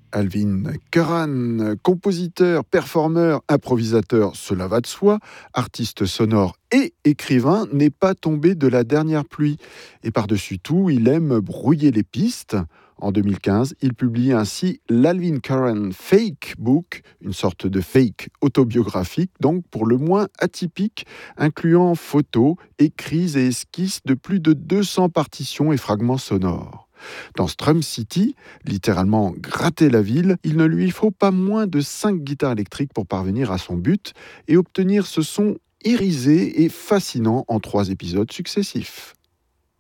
Alvin Curran, compositeur, performeur, improvisateur, cela va de soi, artiste sonore et écrivain, n'est pas tombé de la dernière pluie. Et par-dessus tout, il aime brouiller les pistes. En 2015, il publie ainsi l'Alvin Curran Fake Book, une sorte de fake autobiographique, donc pour le moins atypique, incluant photos, écrits et esquisses de plus de 200 partitions et fragments sonores. Dans Strum City, littéralement gratter la ville, il ne lui faut pas moins de 5 guitares électriques pour parvenir à son but et obtenir ce son irisé et fascinant en 3 épisodes successifs.